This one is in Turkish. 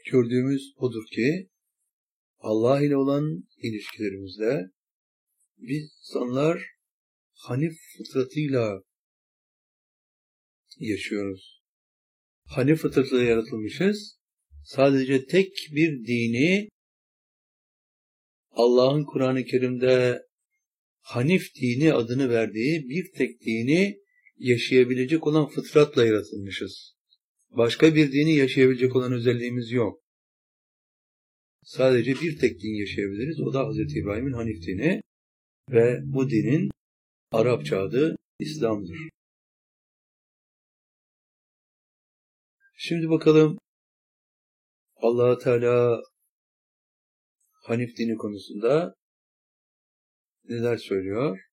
gördüğümüz odur ki Allah ile olan ilişkilerimizde biz insanlar Hanif fıtratıyla yaşıyoruz. Hanif fıtratıyla yaratılmışız. Sadece tek bir dini, Allah'ın Kur'an-ı Kerim'de Hanif dini adını verdiği bir tek dini yaşayabilecek olan fıtratla yaratılmışız. Başka bir dini yaşayabilecek olan özelliğimiz yok. Sadece bir tek din yaşayabiliriz. O da Hz. İbrahim'in Hanif dini ve bu dinin Arapça adı İslam'dır. Şimdi bakalım Allah Teala Hanif dini konusunda neler söylüyor?